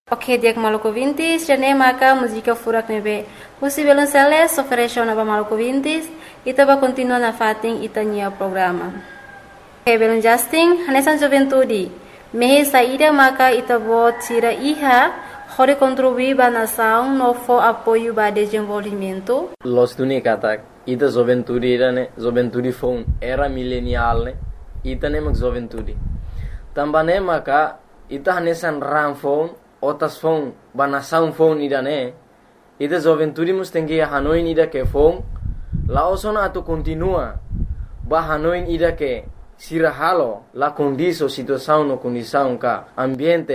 Ok, dia que Maluco 20, já nem marca música furak nebe. Musi violonceles oferece na Maluco 20 e tava continua na fating itania programa. Ok, belum Justin, hanesan juventude. Mehe saída marca itabo tira iha, hore contribuir ba nação novo apoio ba desenvolvimento. Los tuni katak, ita juventude né, juventude phone era milenial né, ita ne mak juventude. Tambane maka ita hanesan ram phone otas phone banasaun phone ida ne ida juventude mustengi hanoin ida ke phone la osona atu continua ba hanoin ida ke sirahalo la condiso situação no condição ka ambiente